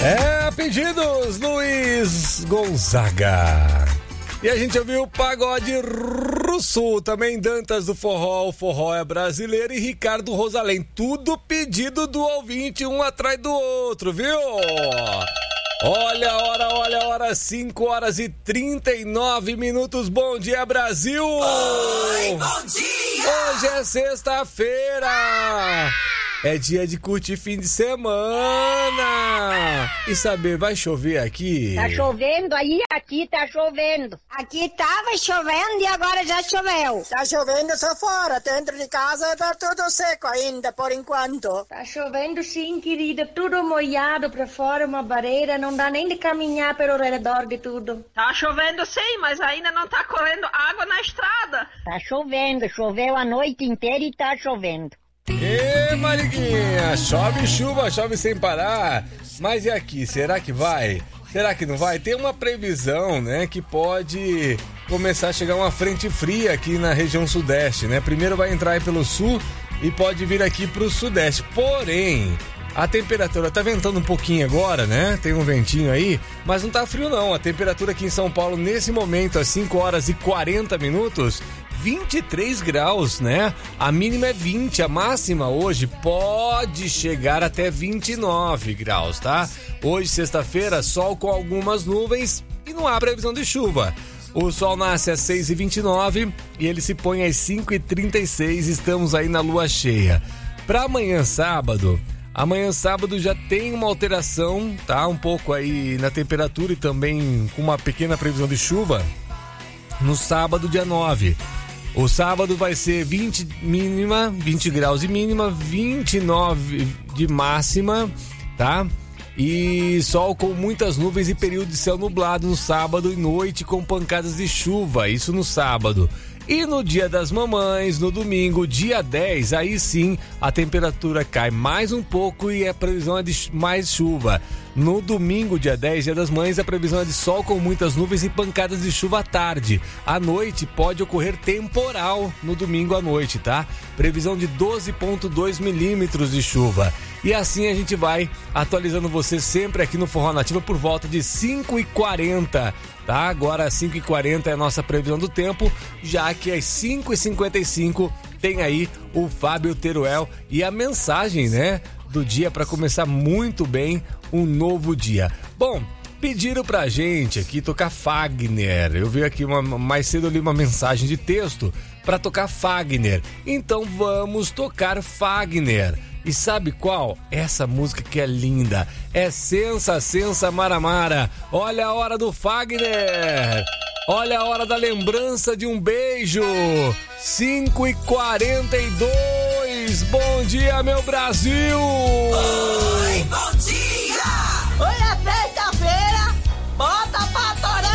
Pedidos, Luiz Gonzaga. E a gente ouviu o Pagode Russo, também Dantas do Forró, o Forró é brasileiro, e Ricardo Rosalém. Tudo pedido do ouvinte, um atrás do outro, viu? Olha a hora, 5h39. Bom dia, Brasil! Oi, bom dia! Hoje é sexta-feira! É dia de curtir fim de semana! E saber, vai chover aqui? Tá chovendo aí, aqui tá chovendo. Aqui tava chovendo e agora já choveu. Tá chovendo só fora, dentro de casa tá tudo seco ainda, por enquanto. Tá chovendo sim, querida, tudo molhado pra fora, uma barreira, não dá nem de caminhar pelo redor de tudo. Tá chovendo sim, mas ainda não tá correndo água na estrada. Tá chovendo, choveu a noite inteira e tá chovendo. Ê, Mariquinha, chove chuva, chove sem parar. Mas e aqui, será que vai? Será que não vai? Tem uma previsão, né, que pode começar a chegar uma frente fria aqui na região sudeste, né? Primeiro vai entrar aí pelo sul e pode vir aqui pro sudeste. Porém, a temperatura tá ventando um pouquinho agora, né? Tem um ventinho aí, mas não tá frio não. A temperatura aqui em São Paulo nesse momento, às 5h40, 23 graus, né? A mínima é 20, a máxima hoje pode chegar até 29 graus, tá? Hoje, sexta-feira, sol com algumas nuvens e não há previsão de chuva. O sol nasce às 6h29 e ele se põe às 5h36, estamos aí na lua cheia. Para amanhã, sábado já tem uma alteração, tá? Um pouco aí na temperatura e também com uma pequena previsão de chuva no sábado, dia 9. O sábado vai ser 20 graus de mínima, 29 de máxima, tá? E sol com muitas nuvens e período de céu nublado no sábado e noite com pancadas de chuva, isso no sábado. E no dia das mamães, no domingo, dia 10, aí sim a temperatura cai mais um pouco e a previsão é de mais chuva. No domingo, dia 10, dia das mães, a previsão é de sol com muitas nuvens e pancadas de chuva à tarde. À noite pode ocorrer temporal no domingo à noite, tá? Previsão de 12,2 milímetros de chuva. E assim a gente vai atualizando você sempre aqui no Forró Nativa por volta de 5h40. Tá? Agora às 5h40 é a nossa previsão do tempo, já que às 5h55 tem aí o Fábio Teruel e a mensagem, né, do dia para começar muito bem um novo dia. Bom, pediram pra gente aqui tocar Fagner. Eu vi aqui mais cedo ali uma mensagem de texto para tocar Fagner. Então vamos tocar Fagner. E sabe qual? Essa música que é linda. É Sensa Maramara. Olha a hora do Fagner. Olha a hora da lembrança de um beijo. 5h42. Bom dia, meu Brasil.